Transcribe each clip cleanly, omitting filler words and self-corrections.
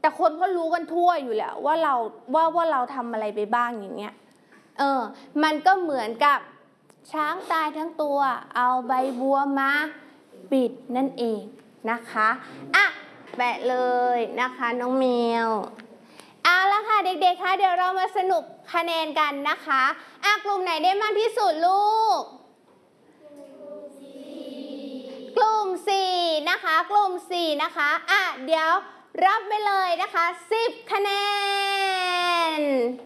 แต่คนก็รู้กันทั่วอยู่แล้วว่าเราทำอะไรไปบ้างอย่างเงี้ยมันก็เหมือนกับช้างตายทั้งตัวเอาใบบัวมาปิดนั่นเองนะคะแปะเลยนะคะน้องเมลเอาละค่ะเด็กๆคะเดี๋ยวเรามาสรุปคะแนนกันนะคะกลุ่มไหนได้มากที่สุดลูกกลุ่ม4นะคะกลุ่ม4นะคะเดี๋ยวรับไปเลยนะคะ10คะแนน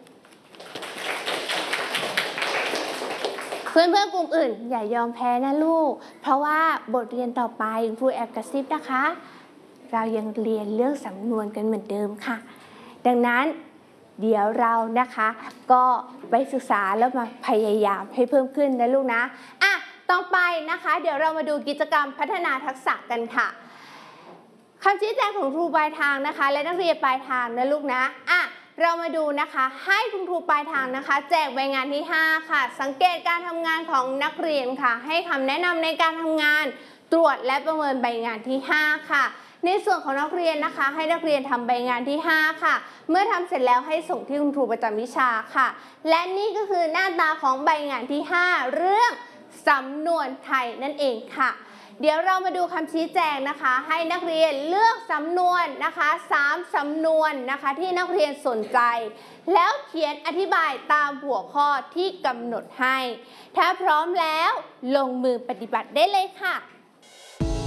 เพื่อนๆกลุ่มอื่นอย่ายอมแพ้นะลูกเพราะว่าบทเรียนต่อไปครูแอบกระซิบนะคะเรายังเรียนเรื่องสำนวนกันเหมือนเดิมค่ะดังนั้นเดี๋ยวเรานะคะก็ไปศึกษาแล้วมาพยายามให้เพิ่มขึ้นนะลูกนะต่อไปนะคะเดี๋ยวเรามาดูกิจกรรมพัฒนาทักษะกันค่ะคำชี้แจงของครูปลายทางนะคะและนักเรียนปลายทางนะลูกนะเรามาดูนะคะให้คุณครูปลายทางนะคะแจกใบงานที่5ค่ะสังเกตการทำงานของนักเรียนค่ะให้คำแนะนำในการทำงานตรวจและประเมินใบงานที่5ค่ะในส่วนของนักเรียนนะคะให้นักเรียนทำใบงานที่5ค่ะเมื่อทำเสร็จแล้วให้ส่งที่คุณครูประจำวิชาค่ะและนี่ก็คือหน้าตาของใบงานที่5เรื่องสำนวนไทยนั่นเองค่ะเดี๋ยวเรามาดูคำชี้แจงนะคะให้นักเรียนเลือกสำนวนนะคะ3สำนวนนะคะที่นักเรียนสนใจแล้วเขียนอธิบายตามหัวข้อที่กำหนดให้ถ้าพร้อมแล้วลงมือปฏิบัติได้เลยค่ะ